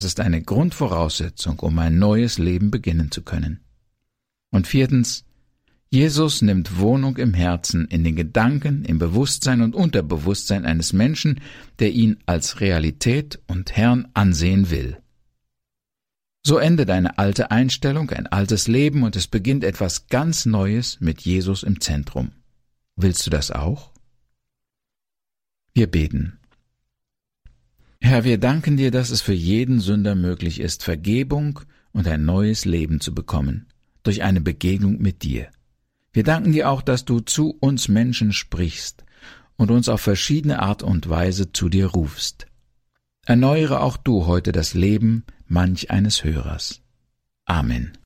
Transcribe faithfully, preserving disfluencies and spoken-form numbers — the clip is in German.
Das ist eine Grundvoraussetzung, um ein neues Leben beginnen zu können. Und viertens, Jesus nimmt Wohnung im Herzen, in den Gedanken, im Bewusstsein und Unterbewusstsein eines Menschen, der ihn als Realität und Herrn ansehen will. So endet eine alte Einstellung, ein altes Leben und es beginnt etwas ganz Neues mit Jesus im Zentrum. Willst du das auch? Wir beten. Herr, wir danken dir, dass es für jeden Sünder möglich ist, Vergebung und ein neues Leben zu bekommen, durch eine Begegnung mit dir. Wir danken dir auch, dass du zu uns Menschen sprichst und uns auf verschiedene Art und Weise zu dir rufst. Erneuere auch du heute das Leben manch eines Hörers. Amen.